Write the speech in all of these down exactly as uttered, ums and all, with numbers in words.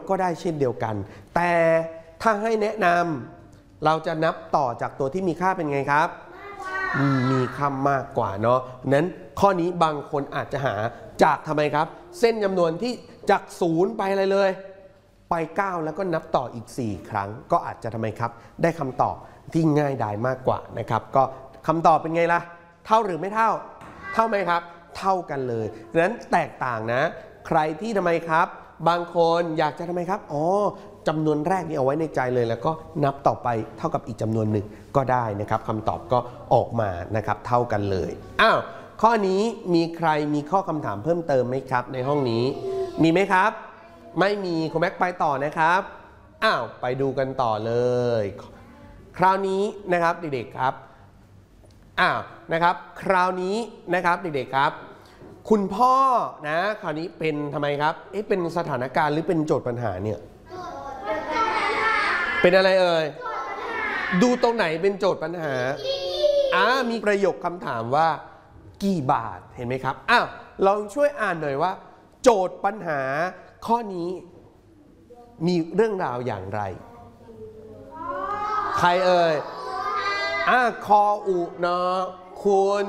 ก็ได้เช่นเดียวกันแต่ถ้าให้แนะนำเราจะนับต่อจากตัวที่มีค่าเป็นไงครับมีค่ามากกว่าเนาะนั้นข้อนี้บางคนอาจจะหาจากทำไมครับเส้นจำนวนที่จากศูนย์ไปอะไรเลยไปเก้าแล้วก็นับต่ออีกสี่ครั้งก็อาจจะทำไมครับได้คำตอบที่ง่ายดายมากกว่านะครับก็คำตอบเป็นไงล่ะเท่าหรือไม่เท่าเท่าไหมครับเท่ากันเลยดังนั้นแตกต่างนะใครที่ทำไมครับบางคนอยากจะทำไมครับอ๋อจำนวนแรกนี่เอาไว้ในใจเลยแล้วก็นับต่อไปเท่ากับอีกจำนวนหนึ่งก็ได้นะครับคำตอบก็ออกมานะครับเท่ากันเลยอ้าวข้อนี้มีใครมีข้อคำถามเพิ่มเติมไหมครับในห้องนี้มีไหมครับไม่มีคุณแม็กไปต่อนะครับอ้าวไปดูกันต่อเลยคราวนี้นะครับเด็กๆครับอ้าวนะครับคราวนี้นะครับเด็กๆครับคุณพ่อนะคราวนี้เป็นทำไมครับเอ๊ะเป็นสถานการณ์หรือเป็นโจทย์ปัญหาเนี่ยเป็นอะไรเอ่ยดูตรงไหนเป็นโจทย์ปัญหาอ่ามีประโยคคำถามว่ากี่บาทเห็นไหมครับอ้าวลองช่วยอ่านหน่อยว่าโจทย์ปัญหาข้อนี้มีเรื่องราวอย่างไรใครเอ่ยอ่าคออุเนาะคุณ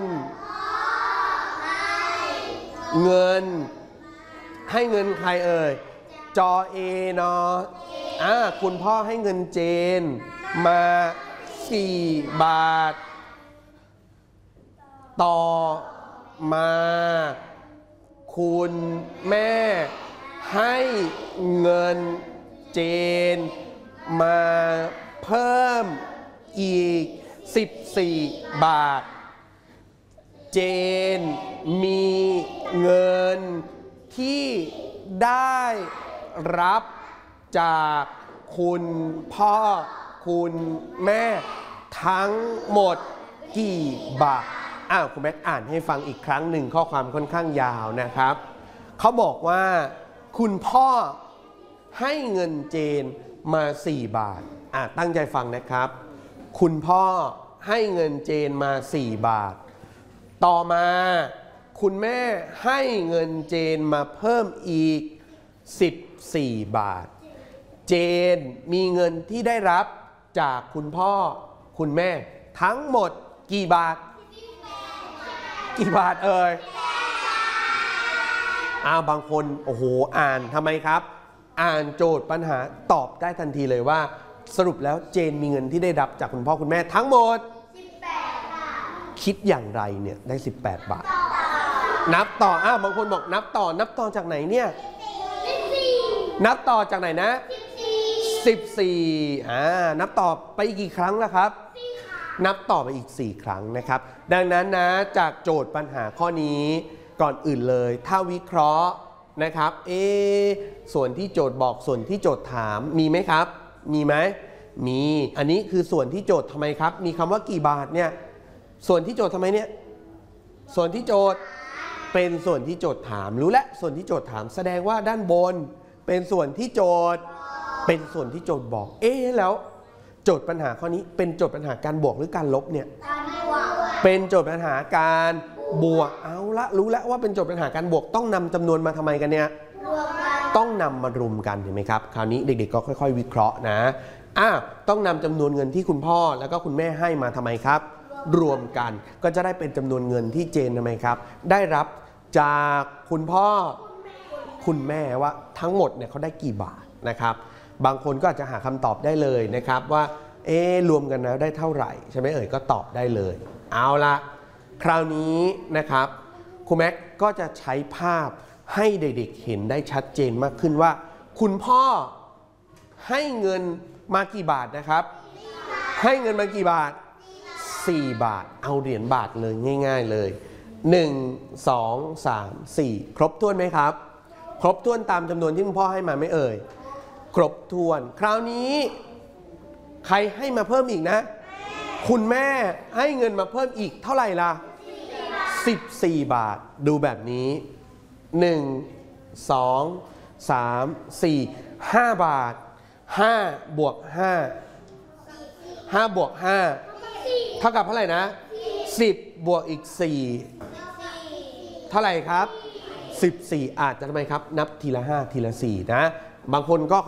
เงินให้เงินใครเอ่ยจอเอเนาะอ่าคุณพ่อให้เงินเจนมาสี่บาทต่อมาคุณแม่ให้เงินเจนมาเพิ่มอีกสิบสี่บาทเจนมีเงินที่ได้รับจากคุณพ่อคุณแม่ทั้งหมดกี่บาทอ้าวคุณแม็กอ่านให้ฟังอีกครั้งหนึ่งข้อความค่อนข้างยาวนะครับเขาบอกว่าคุณพ่อให้เงินเจนมาสี่บาทอ่ะตั้งใจฟังนะครับคุณพ่อให้เงินเจนมาสี่บาทต่อมาคุณแม่ให้เงินเจนมาเพิ่มอีกสิบสี่บาทเจนมีเงินที่ได้รับจากคุณพ่อคุณแม่ทั้งหมดกี่บาทกี่บาทเอ่ยอ้าวบางคนโอ้โหอ่านทำไมครับอ่านโจทย์ปัญหาตอบได้ทันทีเลยว่าสรุปแล้วเจนมีเงินที่ได้รับจากคุณพ่อคุณแม่ทั้งหมดสิบแปดบาทคิดอย่างไรเนี่ยได้สิบแปดบาทนับต่ออ้าวบางคนบอกนับต่อนับต่อจากไหนเนี่ยนับต่อจากไหนนะสิบสี่อ่านับต่อไปอีกกี่ครั้งแล้วครับนับต่อไปอีกสี่ครั้งนะครับดังนั้นนะจากโจทย์ปัญหาข้อนี้ก่อนอื่นเลยถ้าวิเคราะห์นะครับเอส่วนที่โจทย์บอกส่วนที่โจทย์ถามมีไหมครับมีไหมมีอันนี้คือส่วนที่โจทย์ทำไมครับมีคำว่ากี่บาทเนี่ยส่วนที่โจทย์ทำไมเนี่ยส่วนที่โจทย์เป็นส่วนที่โจทย์ถามรู้แล้วส่วนที่โจทย์ถามแสดงว่าด้านบนเป็นส่วนที่โจทย์เป็นส่วนที่โจทย์บอกเอ๊ะแล้วโจทย์ปัญหาข้อนี้เป็นโจทย์ปัญหาการบวกหรือการลบเนี่ยเป็นโจทย์ปัญหาการบวกเอาละรู้แล้วว่าเป็นโจทย์ปัญหาการบวกต้องนำจำนวนมาทำไมกันเนี่ยต้องนำมารวมกันเห็นไหมครับคราวนี้เด็กๆก็ค่อยๆวิเคราะห์นะอ่ะต้องนำจำนวนเงินที่คุณพ่อแล้วก็คุณแม่ให้มาทำไมครับรวมกันก็จะได้เป็นจำนวนเงินที่เจนทำไมครับได้รับจากคุณพ่อคุณแม่ว่าทั้งหมดเนี่ยเขาได้กี่บาทนะครับบางคนก็อาจจะหาคำตอบได้เลยนะครับว่าเอ๊รวมกันแล้วได้เท่าไหร่ใช่ไหมเอ่ยก็ตอบได้เลยเอาละคราวนี้นะครับครูแม็กก็จะใช้ภาพให้เด็กๆเห็นได้ชัดเจนมากขึ้นว่าคุณพ่อให้เงินมากี่บาทนะครับให้เงินมากี่บาทสี่บาทเอาเหรียญบาทเลยง่ายๆเลยหนึ่ง สอง สาม สี่ครบถ้วนไหมครับครบถ้วนตามจำนวนที่คุณพ่อให้มาไหมเอ่ยครบถ้วนคราวนี้ใครให้มาเพิ่มอีกนะคุณแม่ให้เงินมาเพิ่มอีกเท่าไหร่ล่ะสิบสี่บาทดูแบบนี้หนึ่ง สอง สาม สี่ ห้าบาทห้าบวกห้า ห้าบวกห้าเท่ากับเท่าไหร่นะสิบบวกอีกสี่เท่าไหร่ครับสิบสี่อาจจะทำไมครับนับทีละห้าทีละสี่นะบางคนก็